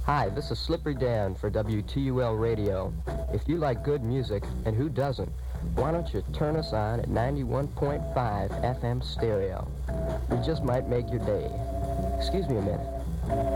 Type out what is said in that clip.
Hi, this is Slippery Dan for WTUL Radio. If you like good music, and who doesn't, why don't you turn us on at 91.5 FM stereo? We just might make your day. Excuse me a minute.